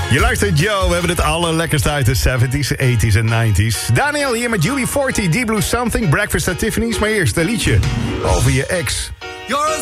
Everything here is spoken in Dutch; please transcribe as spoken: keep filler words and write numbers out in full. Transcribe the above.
Je luistert Joe, we hebben het allerlekkerste uit de zeventies, tachtiger en negentiger. Daniel hier met Julie forty, Deep Blue Something, Breakfast at Tiffany's. Maar eerst een liedje over je ex.